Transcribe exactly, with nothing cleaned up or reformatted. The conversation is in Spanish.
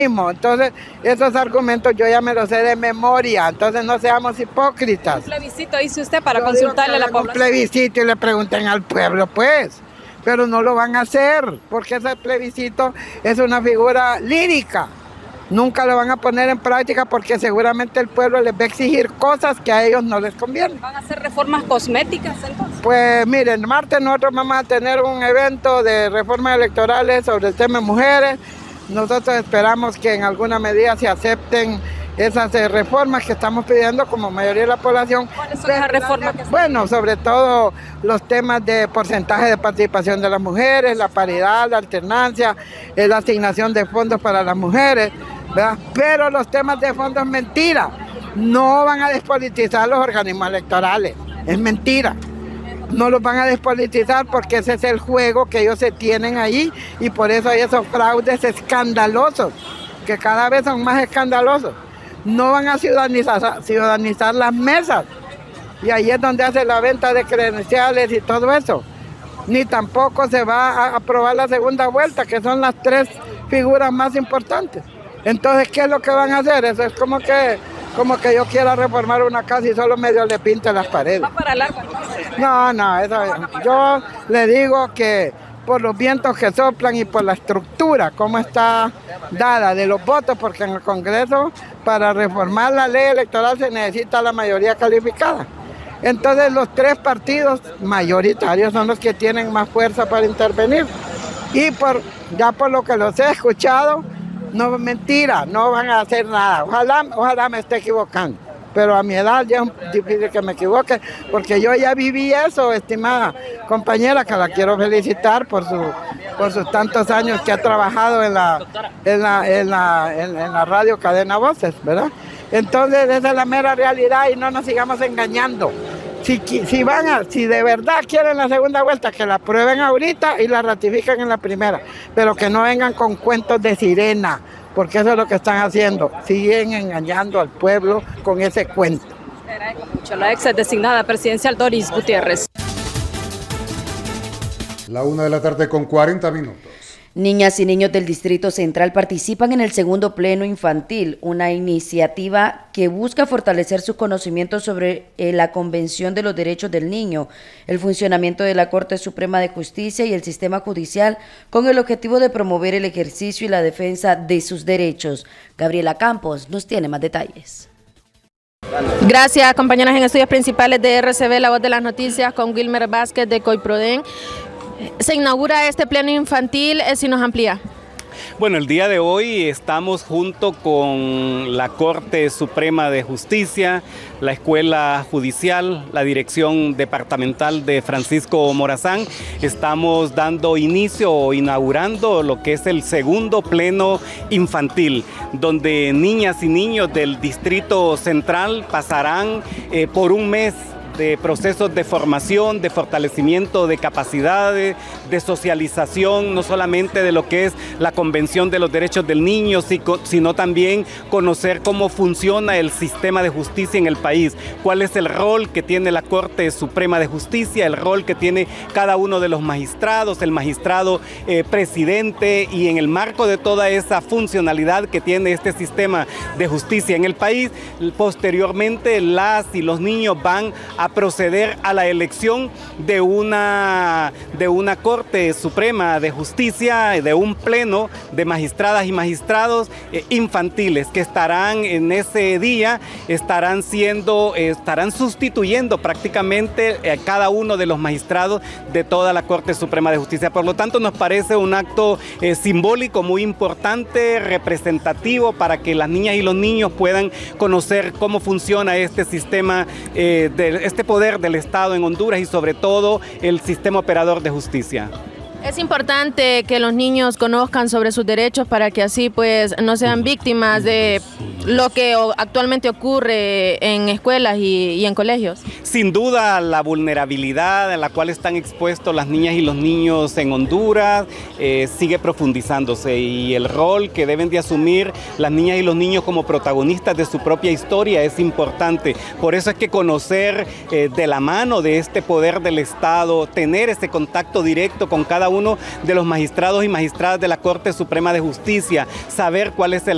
Entonces, esos argumentos yo ya me los sé de memoria, entonces no seamos hipócritas. Un plebiscito dice usted para Yo consultarle a la digo que hagan población. un plebiscito y le pregunten al pueblo, pues, pero no lo van a hacer, porque ese plebiscito es una figura lírica. Nunca lo van a poner en práctica porque seguramente el pueblo les va a exigir cosas que a ellos no les convienen. ¿Van a hacer reformas cosméticas entonces? Pues miren, el martes nosotros vamos a tener un evento de reformas electorales sobre el tema de mujeres. Nosotros esperamos que en alguna medida se acepten esas eh, reformas que estamos pidiendo como mayoría de la población. ¿Cuáles son esas reformas que Bueno, sobre todo los temas de porcentaje de participación de las mujeres, la paridad, la alternancia, eh, la asignación de fondos para las mujeres, ¿verdad? Pero los temas de fondos es mentira. No van a despolitizar los organismos electorales, es mentira. No los van a despolitizar porque ese es el juego que ellos se tienen ahí y por eso hay esos fraudes escandalosos, que cada vez son más escandalosos. No van a ciudadanizar, ciudadanizar las mesas y ahí es donde hace la venta de credenciales y todo eso. Ni tampoco se va a aprobar la segunda vuelta, que son las tres figuras más importantes. Entonces, ¿qué es lo que van a hacer? Eso es como que, como que yo quiera reformar una casa y solo medio le pinte las paredes. ¿Va para largo? No, no, eso, yo le digo que por los vientos que soplan y por la estructura, cómo está dada de los votos, porque en el Congreso para reformar la ley electoral se necesita la mayoría calificada. Entonces los tres partidos mayoritarios son los que tienen más fuerza para intervenir. Y por, ya por lo que los he escuchado, no es mentira, no van a hacer nada. Ojalá, ojalá me esté equivocando. Pero a mi edad ya es difícil que me equivoque, porque yo ya viví eso, estimada compañera, que la quiero felicitar por, su, por sus tantos años que ha trabajado en la, en la, en la, en, en la radio Cadena Voces, ¿verdad? Entonces esa es la mera realidad y no nos sigamos engañando. Si, si, van a, si de verdad quieren la segunda vuelta, que la prueben ahorita y la ratifiquen en la primera, pero que no vengan con cuentos de sirena, porque eso es lo que están haciendo, siguen engañando al pueblo con ese cuento. Agradezco mucho. La ex designada presidencial Doris Gutiérrez. La una de la tarde con cuarenta minutos. Niñas y niños del Distrito Central participan en el segundo pleno infantil, una iniciativa que busca fortalecer sus conocimientos sobre eh, la Convención de los Derechos del Niño, el funcionamiento de la Corte Suprema de Justicia y el sistema judicial, con el objetivo de promover el ejercicio y la defensa de sus derechos. Gabriela Campos nos tiene más detalles. Gracias, compañeras en estudios principales de R C B, La Voz de las Noticias, con Wilmer Vázquez de COIPRODEN. Se inaugura este pleno infantil, si nos amplía. Bueno, el día de hoy estamos junto con la Corte Suprema de Justicia, la Escuela Judicial, la Dirección Departamental de Francisco Morazán. Estamos dando inicio o inaugurando lo que es el segundo pleno infantil, donde niñas y niños del Distrito Central pasarán eh, por un mes de procesos de formación, de fortalecimiento de capacidades, de socialización, no solamente de lo que es la Convención de los Derechos del Niño, sino también conocer cómo funciona el sistema de justicia en el país, cuál es el rol que tiene la Corte Suprema de Justicia, el rol que tiene cada uno de los magistrados, el magistrado eh, presidente, y en el marco de toda esa funcionalidad que tiene este sistema de justicia en el país, posteriormente las y los niños van a proceder a la elección de una, de una Corte Suprema de Justicia, de un pleno de magistradas y magistrados eh, infantiles que estarán en ese día, estarán siendo, eh, estarán sustituyendo prácticamente a cada uno de los magistrados de toda la Corte Suprema de Justicia. Por lo tanto, nos parece un acto eh, simbólico muy importante, representativo, para que las niñas y los niños puedan conocer cómo funciona este sistema eh, de este poder del Estado en Honduras y sobre todo el sistema operador de justicia. Es importante que los niños conozcan sobre sus derechos para que así pues no sean víctimas de lo que actualmente ocurre en escuelas y, y en colegios. Sin duda, la vulnerabilidad a la cual están expuestos las niñas y los niños en Honduras eh, sigue profundizándose, y el rol que deben de asumir las niñas y los niños como protagonistas de su propia historia es importante. Por eso es que conocer eh, de la mano de este poder del Estado, tener ese contacto directo con cada uno de los magistrados y magistradas de la Corte Suprema de Justicia, saber cuál es el